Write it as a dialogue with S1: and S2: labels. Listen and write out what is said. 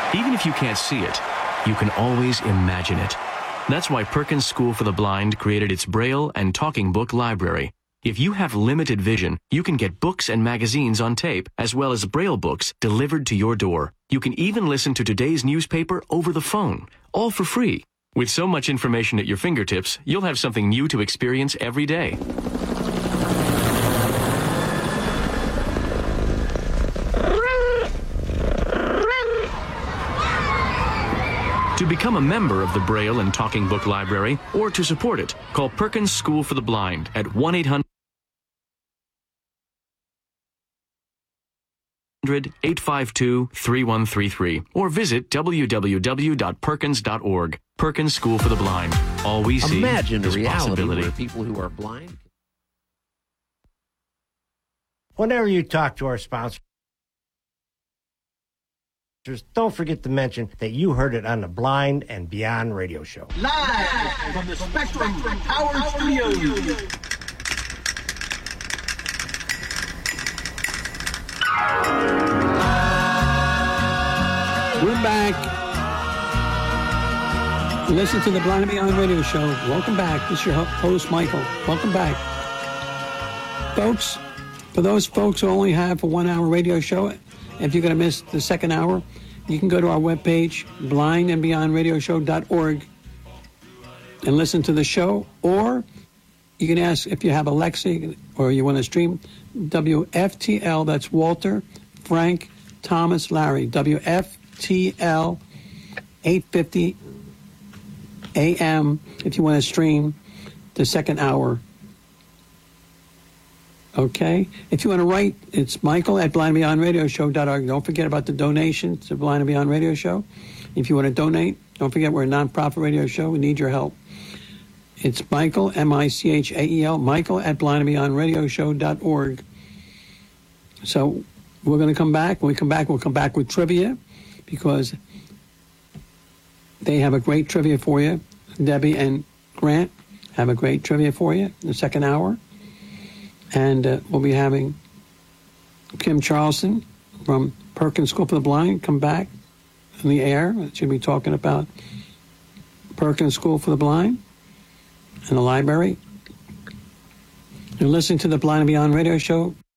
S1: Even if you can't see it, you can always imagine it. That's why Perkins School for the Blind created its Braille and Talking Book library. If you have limited vision, you can get books and magazines on tape, as well as Braille books delivered to your door. You can even listen to today's newspaper over the phone, all for free. With so much information at your fingertips, you'll have something new to experience every day. To become a member of the Braille and Talking Book Library, or to support it, call Perkins School for the Blind at 1-800-852-3133 or visit www.perkins.org. Perkins School for the Blind. All we see
S2: Imagine
S1: is
S2: a reality
S1: possibility.
S2: where people who are blind.
S3: Whenever you talk to our sponsors, don't forget to mention that you heard it on the Blind and Beyond radio show.
S4: Live from the Spectrum Power Studios.
S5: We're back. Listen to the Blind and Beyond radio show. Welcome back. This is your host, Michael. Welcome back. Folks, for those folks who only have a 1 hour radio show, if you're going to miss the second hour, you can go to our webpage, blindandbeyondradioshow.org, and listen to the show. Or you can ask if you have Alexa or you want to stream WFTL, that's Walter, Frank, Thomas, Larry, WFTL 850 AM if you want to stream the second hour. Okay? If you want to write, it's Michael at blindandbeyondradioshow.org. Don't forget about the donation to Blind and Beyond Radio Show. If you want to donate, don't forget we're a non-profit radio show. We need your help. It's Michael, Michael, Michael at blindandbeyondradioshow.org. So we're going to come back. When we come back, we'll come back with trivia because they have a great trivia for you. Debbie and Grant have a great trivia for you in the second hour. And we'll be having Kim Charleston from Perkins School for the Blind come back in the air. She'll be talking about Perkins School for the Blind and the library. You're listening to the Blind and Beyond radio show.